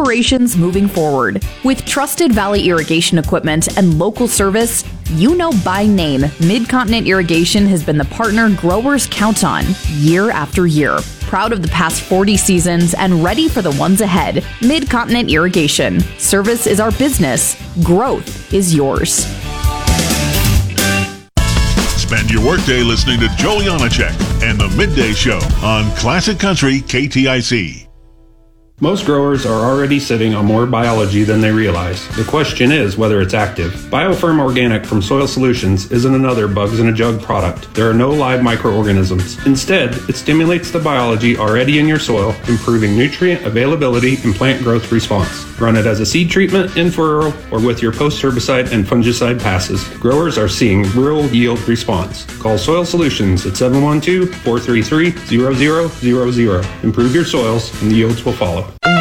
operations moving forward. With trusted Valley irrigation equipment and local service, you know by name, Mid-Continent Irrigation has been the partner growers count on year after year. Proud of the past 40 seasons and ready for the ones ahead. Mid-Continent Irrigation. Service is our business. Growth is yours. Spend your workday listening to Joe Janacek and the Midday Show on Classic Country KTIC. Most growers are already sitting on more biology than they realize. The question is whether it's active. BioFirm Organic from Soil Solutions isn't another bugs in a jug product. There are no live microorganisms. Instead, it stimulates the biology already in your soil, improving nutrient availability and plant growth response. Run it as a seed treatment, in furrow, or with your post-herbicide and fungicide passes. Growers are seeing real yield response. Call Soil Solutions at 712-433-0000. Improve your soils and the yields will follow.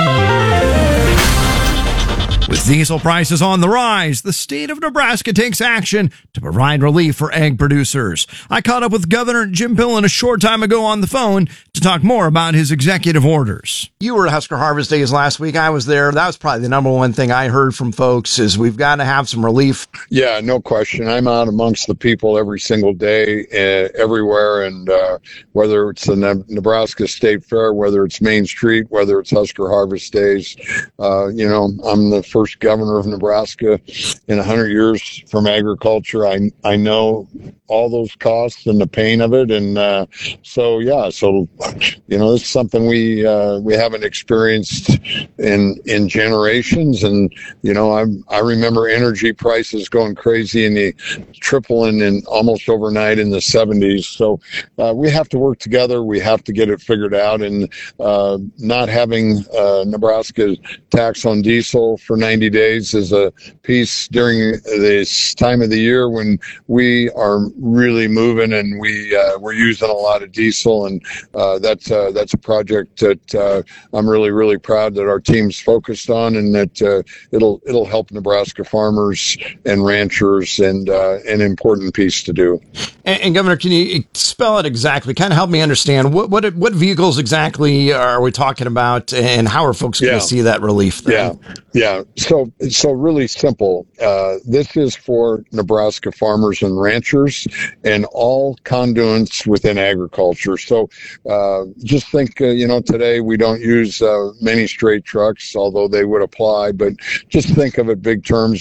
With diesel prices on the rise, the state of Nebraska takes action to provide relief for ag producers. I caught up with Governor Jim Pillen a short time ago on the phone to talk more about his executive orders. You were at Husker Harvest Days last week. I was there. That was probably the number one thing I heard from folks is we've got to have some relief. Yeah, no question. I'm out amongst the people every single day, everywhere, and whether it's the Nebraska State Fair, whether it's Main Street, whether it's Husker Harvest Days, I'm the first governor of Nebraska in 100 years from agriculture. I know all those costs and the pain of it, and so this is something we haven't experienced in generations. And I remember energy prices going crazy and the tripling in almost overnight in the 70s. So we have to work together. We have to get it figured out, and not having Nebraska tax on diesel for 90 days is a piece during this time of the year when we are really moving and we're using a lot of diesel, and that's a project that I'm really, really proud that our team's focused on, and that it'll help Nebraska farmers and ranchers, and an important piece to do. And Governor, can you spell it exactly? Kind of help me understand what vehicles exactly are we talking about, and how are folks going to see that relief then? Yeah. So really simple. This is for Nebraska farmers and ranchers and all conduits within agriculture. So just think, today we don't use many straight trucks, although they would apply, but just think of it big terms.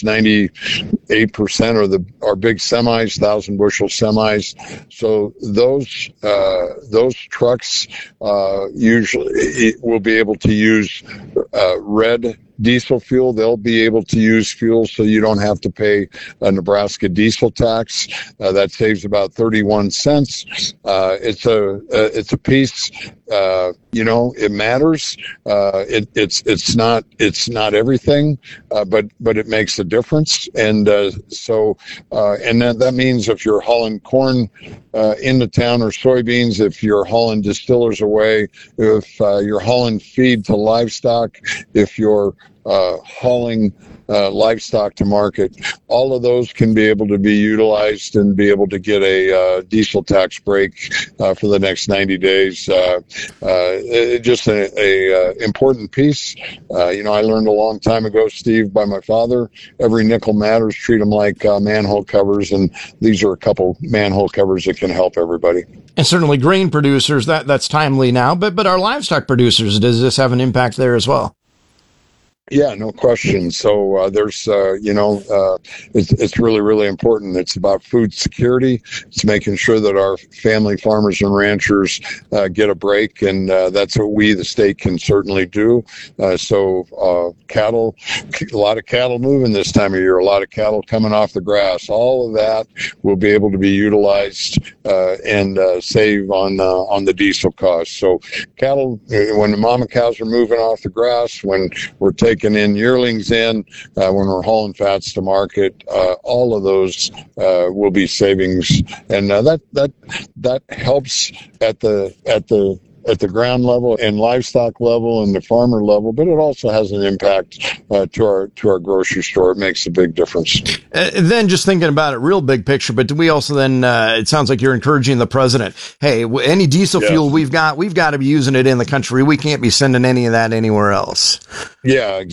98% are big semis, 1,000 bushel semis. So those trucks usually will be able to use red diesel fuel. They'll be able to use fuel so you don't have to pay a Nebraska diesel tax. That saves about 31 cents. It's a piece. It matters. It's not everything, but it makes a difference. And that means if you're hauling corn into town, or soybeans, if you're hauling distillers away, if you're hauling feed to livestock, if you're hauling livestock to market, all of those can be able to be utilized and be able to get a diesel tax break for the next 90 days. Just a important piece. I learned a long time ago, Steve, by my father, every nickel matters. Treat them like manhole covers, and these are a couple manhole covers that can help everybody. And certainly grain producers, that's timely now, but our livestock producers, does this have an impact there as well? Yeah, no question. So there's, it's really, really important. It's about food security. It's making sure that our family farmers and ranchers get a break, and that's what we, the state, can certainly do. Cattle, a lot of cattle moving this time of year, a lot of cattle coming off the grass. All of that will be able to be utilized and save on the diesel costs. So cattle, when the mama cows are moving off the grass, when we're taking in yearlings in, when we're hauling fats to market, all of those will be savings, and that helps at the ground level and livestock level and the farmer level, but it also has an impact to our grocery store. It makes a big difference. Then just thinking about it, real big picture, but do we also then, it sounds like you're encouraging the president, hey, any diesel fuel we've got to be using it in the country. We can't be sending any of that anywhere else. Yeah,